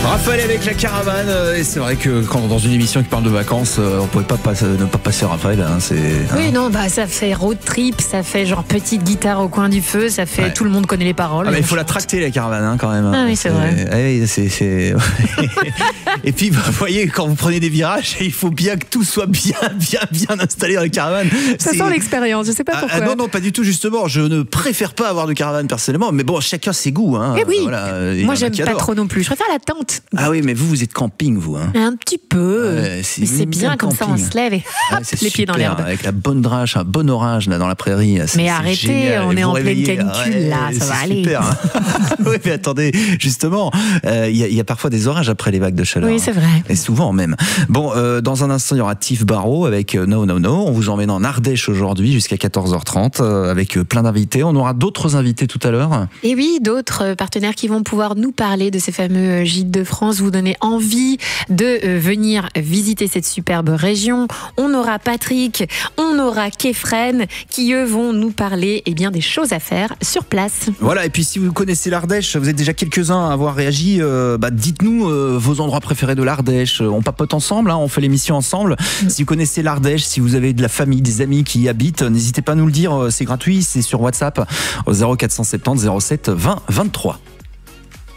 Raphaël avec la caravane, et c'est vrai que quand dans une émission qui parle de vacances, on pouvait pas ne pas passer Raphaël. Hein, oui, non, ça fait road trip, ça fait genre petite guitare au coin du feu, ça fait tout le monde connaît les paroles. Ah, mais il faut la tracter la caravane hein, quand même. Ah oui, c'est vrai. C'est... Et puis vous voyez, quand vous prenez des virages, il faut bien que tout soit bien installé dans la caravane. Ça sent l'expérience, je sais pas pourquoi. Non, pas du tout justement. Je ne préfère pas avoir de caravane personnellement, mais bon, chacun ses goûts. Hein. Et oui. Voilà, moi j'aime pas trop non plus. Je préfère la tente. Ah oui, mais vous êtes camping, vous. Hein. Un petit peu. Mais c'est bien comme ça, on se lève et hop, les pieds dans l'herbe. Avec la bonne drache, un bon orage là dans la prairie. Mais arrêtez, génial. On est en pleine canicule là, ça va aller. Super. Oui, mais attendez, justement, il y a parfois des orages après les vagues de chaleur. Oui, c'est vrai. Et souvent même. Bon, dans un instant, il y aura Tiff Barrow avec No. On vous emmène en Ardèche aujourd'hui jusqu'à 14h30 avec plein d'invités. On aura d'autres invités tout à l'heure. Et oui, d'autres partenaires qui vont pouvoir nous parler de ces fameux gîtes de France, vous donner envie de venir visiter cette superbe région. On aura Patrick, on aura Kefren qui eux vont nous parler des choses à faire sur place. Voilà, et puis si vous connaissez l'Ardèche, vous êtes déjà quelques-uns à avoir réagi, dites-nous vos endroits préférés de l'Ardèche. On papote ensemble, hein, on fait l'émission ensemble. Si vous connaissez l'Ardèche, si vous avez de la famille, des amis qui y habitent, n'hésitez pas à nous le dire, c'est gratuit, c'est sur WhatsApp au 0470 07 20 23.